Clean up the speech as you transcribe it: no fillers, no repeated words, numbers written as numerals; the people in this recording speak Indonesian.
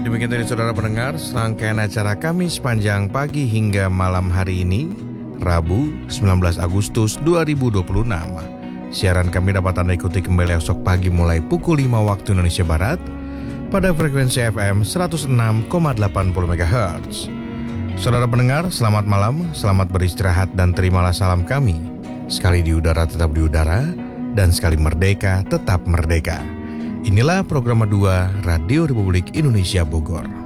demikian tadi saudara pendengar, serangkaian acara kami sepanjang pagi hingga malam hari ini, Rabu 19 Agustus 2026. Siaran kami dapat Anda ikuti kembali esok pagi mulai pukul 5 waktu Indonesia Barat pada frekuensi FM 106,80 MHz. Saudara pendengar, selamat malam, selamat beristirahat dan terimalah salam kami. Sekali di udara tetap di udara, dan sekali merdeka tetap merdeka. Inilah program 2 Radio Republik Indonesia Bogor.